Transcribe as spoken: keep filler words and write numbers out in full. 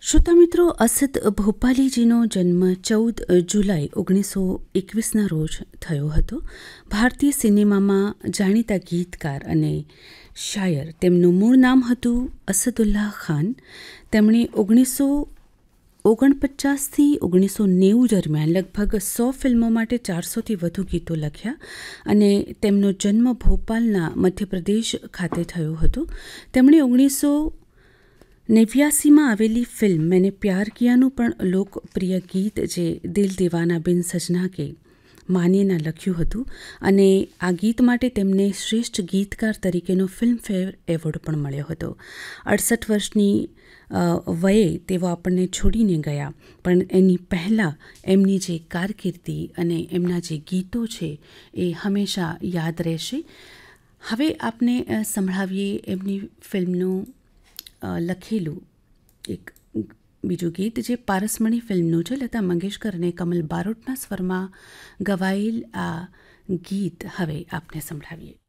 શ્રોતા મિત્રો, અસદ ભોપાલીજીનો જન્મ ચૌદ જુલાઈ ઓગણીસો એકવીસના રોજ થયો હતો. ભારતીય સિનેમામાં જાણીતા ગીતકાર અને શાયર. તેમનું મૂળ નામ હતું અસદુલ્લાહ ખાન. તેમણે ઓગણીસો ઓગણપચાસથી ઓગણીસો નેવું દરમિયાન લગભગ સો ફિલ્મો માટે ચારસોથી વધુ ગીતો લખ્યા અને તેમનો જન્મ ભોપાલના મધ્યપ્રદેશ ખાતે થયો હતો. તેમણે ઓગણીસો નેવ્યાસીમાં આવેલી ફિલ્મ મેને પ્યાર કિયાનું પણ લોકપ્રિય ગીત જે દિલ દીવાના બિન સजना કે માનીના લખ્યું હતું અને આ ગીત માટે તેમને શ્રેષ્ઠ ગીતકાર તરીકેનો ફિલ્મફેર એવોર્ડ પણ મળ્યો હતો. અડસઠ વર્ષની વયે તેઓ આપણને છોડીને ગયા, પણ એની પહેલાં એમની જે કારકિર્દી અને એમના જે ગીતો છે એ હંમેશા યાદ રહેશે. હવે આપને સંભળાવીએ એમની ફિલ્મનું લખેલું એક બીજું ગીત જે પારસમણી ફિલ્મનું છે. લતા મંગેશકર અને કમલ બારોટના સ્વરમાં ગવાયેલ આ ગીત હવે આપને સંભળાવીએ.